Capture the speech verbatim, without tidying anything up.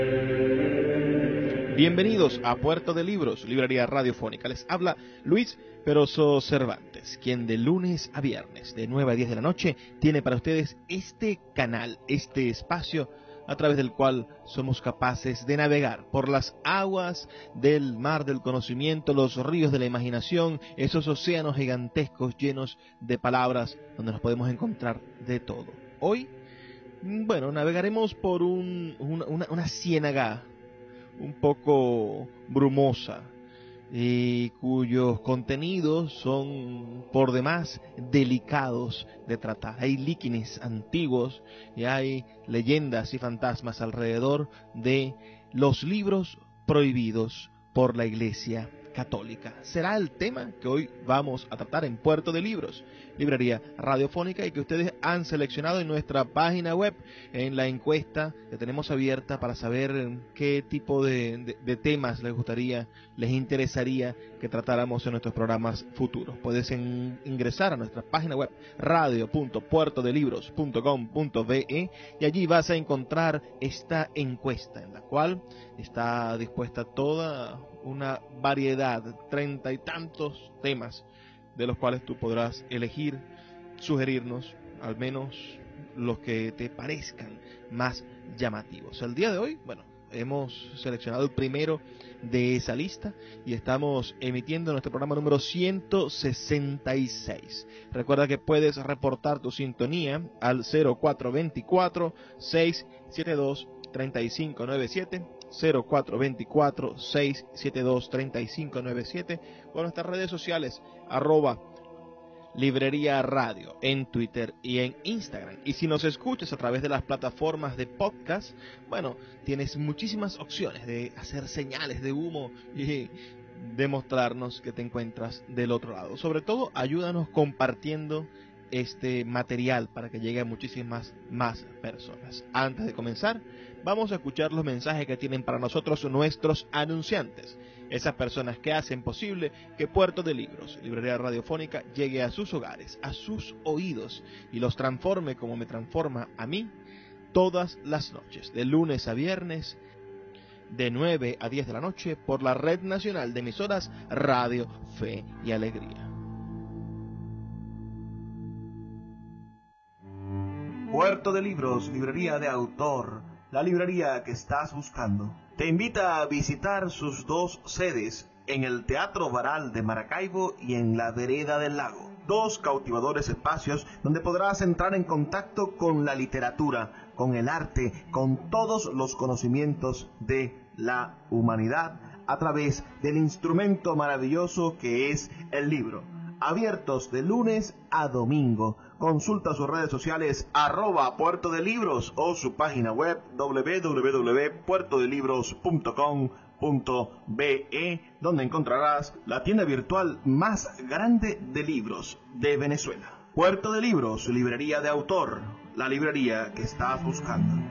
Bienvenidos a Puerto de Libros, librería radiofónica. Les habla Luis Peroso Cervantes, quien de lunes a viernes, de nueve a diez de la noche, tiene para ustedes este canal, este espacio, a través del cual somos capaces de navegar por las aguas del mar del conocimiento, los ríos de la imaginación, esos océanos gigantescos llenos de palabras, donde nos podemos encontrar de todo. Hoy, bueno, navegaremos por un, una, una, una ciénaga un poco brumosa y cuyos contenidos son por demás delicados de tratar. Hay líquenes antiguos y hay leyendas y fantasmas alrededor de los libros prohibidos por la Iglesia Católica. Será el tema que hoy vamos a tratar en Puerto de Libros, librería radiofónica, y que ustedes han seleccionado en nuestra página web, en la encuesta que tenemos abierta para saber qué tipo de, de, de temas les gustaría, les interesaría que tratáramos en nuestros programas futuros. Puedes en, ingresar a nuestra página web radio punto puerto de libros punto com punto be y allí vas a encontrar esta encuesta en la cual está dispuesta toda una variedad, treinta y tantos temas, de los cuales tú podrás elegir, sugerirnos al menos los que te parezcan más llamativos. El día de hoy, bueno, hemos seleccionado el primero de esa lista y estamos emitiendo nuestro programa número ciento sesenta y seis. Recuerda que puedes reportar tu sintonía al cero cuatro dos cuatro, seis siete dos, tres cinco nueve siete, cero cuatro dos cuatro, seis siete dos, tres cinco nueve siete, o nuestras redes sociales, arroba Librería Radio, en Twitter y en Instagram. Y si nos escuchas a través de las plataformas de podcast, bueno, tienes muchísimas opciones de hacer señales de humo y demostrarnos que te encuentras del otro lado. Sobre todo, ayúdanos compartiendo este material para que llegue a muchísimas más personas. Antes de comenzar, vamos a escuchar los mensajes que tienen para nosotros nuestros anunciantes, esas personas que hacen posible que Puerto de Libros, librería radiofónica, llegue a sus hogares, a sus oídos, y los transforme como me transforma a mí todas las noches, de lunes a viernes, de nueve a diez de la noche, por la Red Nacional de Emisoras Radio Fe y Alegría. Puerto de Libros, librería de autor, la librería que estás buscando, te invita a visitar sus dos sedes, en el Teatro Baral de Maracaibo y en la Vereda del Lago. Dos cautivadores espacios donde podrás entrar en contacto con la literatura, con el arte, con todos los conocimientos de la humanidad a través del instrumento maravilloso que es el libro. Abiertos de lunes a domingo. Consulta sus redes sociales arroba Puerto de Libros o su página web doble u doble u doble u punto puerto de libros punto com punto be, donde encontrarás la tienda virtual más grande de libros de Venezuela. Puerto de Libros, librería de autor, la librería que estás buscando.